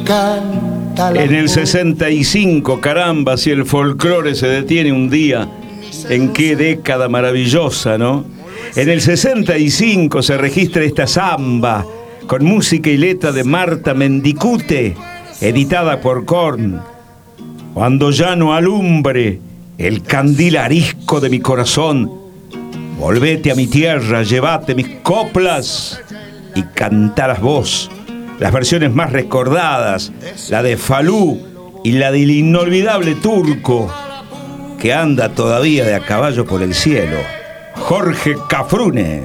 canta la En el voz. 65, caramba, si el folclore se detiene un día, en qué década maravillosa, ¿no? En el 65 se registra esta samba con música y letra de Marta Mendicute, editada por Korn. Cuando ya no alumbre el candil arisco de mi corazón, volvete a mi tierra, llevate mis coplas y cantarás vos las versiones más recordadas, la de Falú y la del inolvidable Turco, que anda todavía de a caballo por el cielo, Jorge Cafrune.